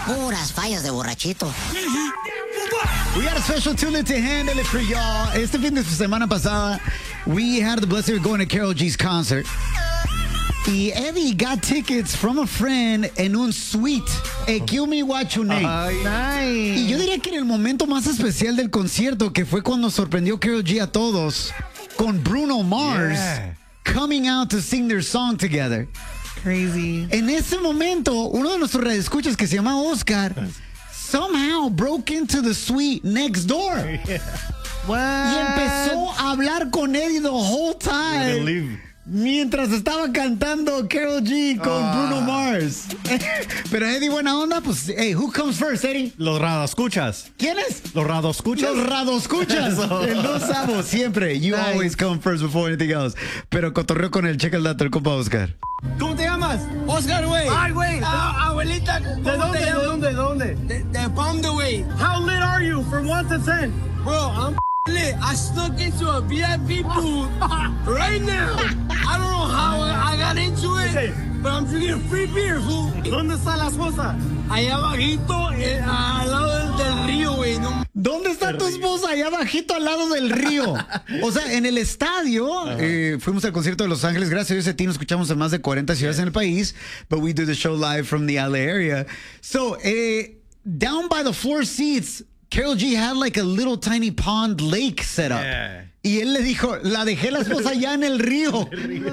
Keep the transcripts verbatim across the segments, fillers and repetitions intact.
Puras fallas de borrachito. We got a special tune to handle it for y'all. Este fin de semana pasada, we had the blessing of going to Karol G's concert. Y Eddie got tickets from a friend en un suite. Ekumi Wachune. Nice. Y yo diría que en el momento más especial del concierto, que fue cuando sorprendió Karol G a todos, con Bruno Mars Yeah. coming out to sing their song together. Crazy. En ese momento, uno de nuestros radioescuchas que se llama Oscar somehow broke into the suite next door. What? Y empezó a hablar con Eddie the whole time. Believe. Mientras estaba cantando Karol G con Ah. Bruno Mars. Pero Eddie, buena onda, pues, hey, who comes first, Eddie? Los radoscuchas. ¿Quién es? Los radoscuchas. Los radoscuchas. Eso. El no sabo, siempre. You Nice. always come first before anything else. Pero cotorreo con el check el dato, el compa Oscar. ¿Cómo te llamas? Oscar, güey. Ay, güey. Ah, abuelita, ¿cómo ¿De dónde? te ¿De llamas? dónde? ¿De dónde? De, de Palm the Way. How lit are you from one to ten? Bro, I'm lit. I snuck into a V I P booth right now. I don't know how I got into it, Okay. but I'm drinking free beer, fool. ¿Dónde está la esposa? Allá abajito, eh, al lado del, del río, güey. No, ¿Dónde está tu esposa? Allá bajito al lado del río. O sea, en el estadio, eh, fuimos al concierto de Los Ángeles. Gracias a Dios, a ti nos escuchamos en más de cuarenta ciudades en el país. But we do the show live from the L A area. So, eh, down by the floor seats, Karol G had like a little tiny pond lake set up. Yeah. Y él le dijo, la dejé la esposa allá en el río.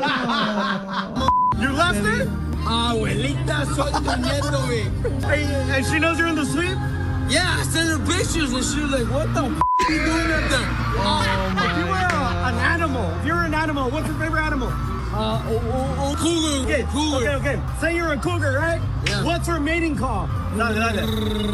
You left her? abuelita, soy tu nieto, güey. And, and she knows you're in the suite? Yeah, I sent her pictures and she was like, what the f*** are you doing up there? If you were a, an animal, if you're an animal, what's your favorite animal? Uh, oh, oh, oh, cougar, Okay, cougar. okay, okay. Say you're a cougar, right? Yeah. What's her mating call? Dale, dale.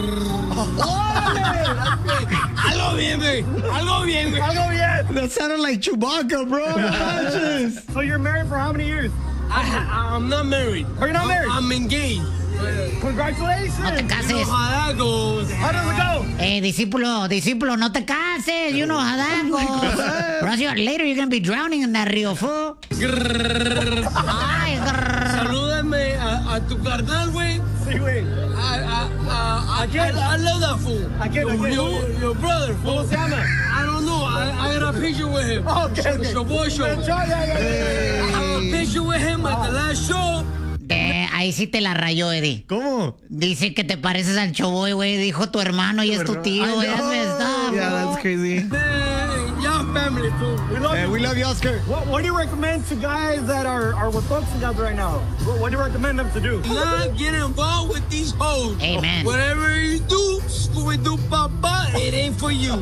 Algo bien, güey. Algo bien, güey. Algo bien. That sounded like Chewbacca, bro. No manches. So you're married for how many years? I, I'm not married. Are you not I'm, married? I'm engaged. Congratulations. No te cases. Ojalá goes. How does it go? Eh, discípulo, discípulo, no te cases. You know how that goes. Or else you- later you're going to be drowning in that río, fool. Ay, grrr. Salúdame a, a tu carnal, güey. Sí, güey. I, I, I, I, quién? I, I love that fool. ¿A quién? ¿A Your, quién? your, your brother, fool. ¿Cómo se llama? I don't know. I, I got a picture with him. Oh, okay, okay. It's your boy show. Yeah, yeah, yeah, yeah. I have a picture with him at the last show. Eh, ahí sí te la rayó, Eddie. ¿Cómo? Dice que te pareces al Choboy, güey. Dijo tu hermano y es tu tío, güey. That's messed up, Yeah, bro. that's crazy. Man, y'all family, fool. We love Hey, you. we love you, Oscar. What, what do you recommend to guys that are, are with folks together right now? What, what do you recommend them to do? Not get involved with these hoes. Amen. Whatever you do, Scooby-Doo Papa, it ain't for you.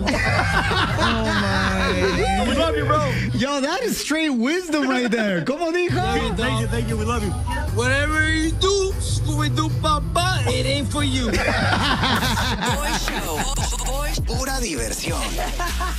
We love you, bro. Yo, that is straight wisdom right there. ¿Cómo dijo? Thank you, thank you. We love you. Whatever you do, Scooby-Doo Papa, it ain't for you. Boy Show. Boy, pura diversión.